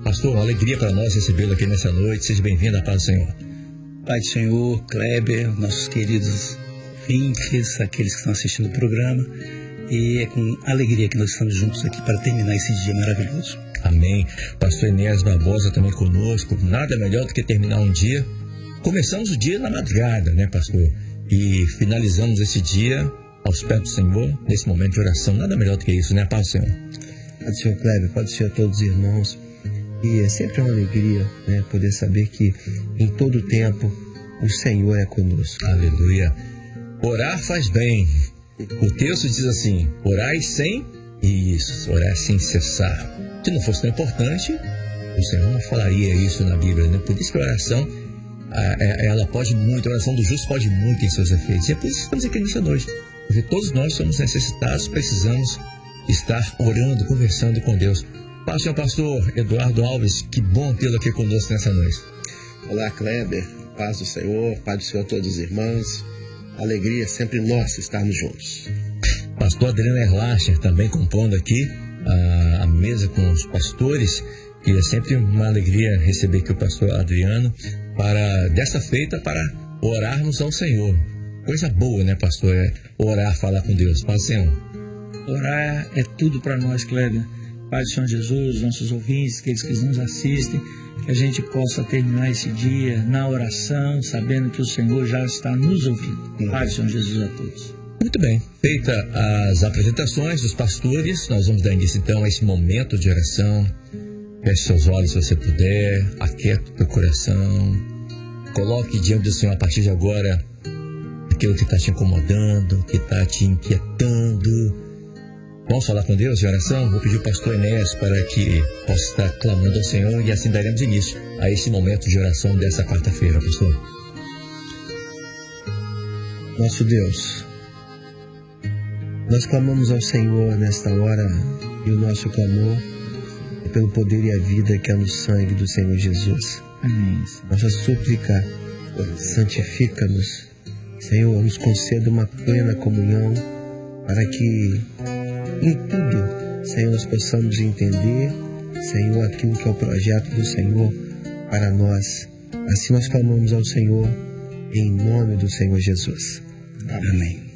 Pastor, uma alegria para nós recebê-lo aqui nessa noite. Seja bem-vindo à paz do Senhor. Pai do Senhor, Kleber, nossos queridos ouvintes, aqueles que estão assistindo o programa. E é com alegria que nós estamos juntos aqui para terminar esse dia maravilhoso. Amém. Pastor Enéas Barbosa também conosco. Nada melhor do que terminar um dia. Começamos o dia na madrugada, né, pastor? E finalizamos esse dia aos pés do Senhor, nesse momento de oração. Nada melhor do que isso, né, paz do Senhor? Paz do Senhor, Kleber, paz do Senhor a todos os irmãos. E é sempre uma alegria, né, poder saber que em todo tempo o Senhor é conosco. Aleluia. Orar faz bem. O texto diz assim: orai sem orar sem cessar. Se não fosse tão importante, o Senhor não falaria isso na Bíblia, né? Por isso que a oração, ela pode muito, a oração do justo pode muito em seus efeitos. E é por isso que estamos aqui nessa noite, porque todos nós somos necessitados, precisamos estar orando, conversando com Deus. Paz, Senhor Pastor Eduardo Alves, que bom tê-lo aqui conosco nessa noite. Olá, Kleber, paz do Senhor a todos os irmãos. Alegria sempre nossa estarmos juntos. Pastor Adriano Erlacher também compondo aqui a mesa com os pastores, e é sempre uma alegria receber aqui o pastor Adriano dessa feita para orarmos ao Senhor. Coisa boa, né, pastor? É orar, falar com Deus. Paz, Senhor. Orar é tudo para nós, Kleber. Pai do Senhor Jesus, nossos ouvintes, aqueles que nos assistem, que a gente possa terminar esse dia na oração, sabendo que o Senhor já está nos ouvindo. Pai do Senhor Jesus a todos. Muito bem, feita as apresentações dos pastores, nós vamos dar início então a esse momento de oração. Feche seus olhos se você puder, aquieta o teu coração, coloque diante do Senhor a partir de agora aquilo que está te incomodando, que está te inquietando. Vamos falar com Deus em oração? Vou pedir ao pastor Enéas para que possa estar clamando ao Senhor e assim daremos início a esse momento de oração dessa quarta-feira, pastor. Nosso Deus, nós clamamos ao Senhor nesta hora, e o nosso clamor é pelo poder e a vida que há no sangue do Senhor Jesus. Amém. Nossa súplica, santifica-nos, Senhor, nos conceda uma plena comunhão, para que em tudo, Senhor, nós possamos entender, Senhor, aquilo que é o projeto do Senhor para nós. Assim nós clamamos ao Senhor, em nome do Senhor Jesus. Amém.